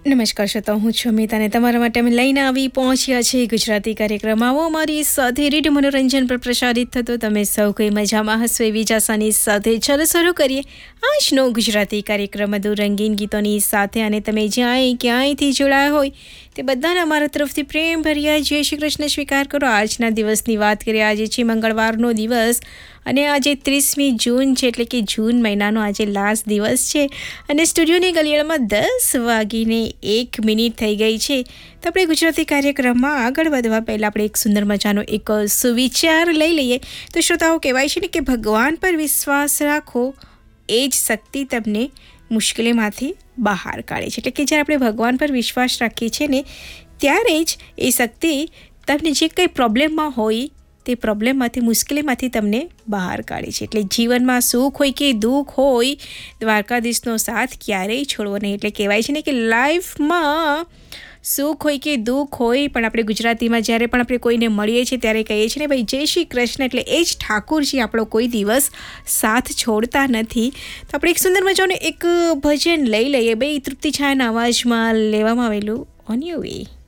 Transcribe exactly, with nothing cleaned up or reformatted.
નમસ્કાર શ્રોતાઓ, હું છું અમિત અને તમારા માટે અમે લઈને આવી પહોંચ્યા છે ગુજરાતી કાર્યક્રમ. આવો અમારી સાથે રેડિયો મનોરંજન પર પ્રસારિત થતો તમે સૌ કોઈ મજામાં હશો એવી જ આશાની સાથે ચાલો શરૂ કરીએ આજનો ગુજરાતી કાર્યક્રમ મધુર રંગીન ગીતોની સાથે. અને તમે જ્યાંય ક્યાંયથી જોડાયા હોય તે બધાને અમારા તરફથી પ્રેમ ભર્યા જય શ્રી કૃષ્ણ સ્વીકાર કરો. આજના દિવસની વાત કરીએ, આજે છે મંગળવારનો દિવસ અને આજે ત્રીસમી જૂન છે, એટલે કે જૂન મહિનાનો આજે લાસ્ટ દિવસ છે અને સ્ટુડિયોની ગલિયાળમાં દસ વાગીને એક મિનિટ થઈ ગઈ છે. તો આપણે ગુજરાતી કાર્યક્રમમાં આગળ વધવા પહેલાં આપણે એક સુંદર મજાનો એક સુવિચાર લઈ લઈએ. તો શ્રોતાઓ, કહેવાય છે ને કે ભગવાન પર વિશ્વાસ રાખો, એ જ શક્તિ તમને મુશ્કેલીમાંથી બહાર કાઢે છે. એટલે કે જ્યારે આપણે ભગવાન પર વિશ્વાસ રાખીએ છીએ ને ત્યારે જ એ શક્તિ તમને જે કંઈ પ્રોબ્લેમમાં હોય તે પ્રોબ્લેમમાંથી, મુશ્કેલીમાંથી તમને બહાર કાઢે છે. એટલે જીવનમાં સુખ હોય કે દુઃખ હોય, દ્વારકાધીશનો સાથ ક્યારેય છોડવો નહીં. એટલે કહેવાય છે ને કે લાઈફમાં સુખ હોય કે દુઃખ હોય, પણ આપણે ગુજરાતીમાં જ્યારે પણ આપણે કોઈને મળીએ છીએ ત્યારે કહીએ છીએ ને ભાઈ જય શ્રી કૃષ્ણ, એટલે એ જ ઠાકુરજી આપણો કોઈ દિવસ સાથ છોડતા નથી. તો આપણે એક સુંદર મજાનું એક ભજન લઈ લઈએ ભાઈ, તૃપ્તિ છાયાના અવાજમાં લેવામાં આવેલું ઓન યોર વે.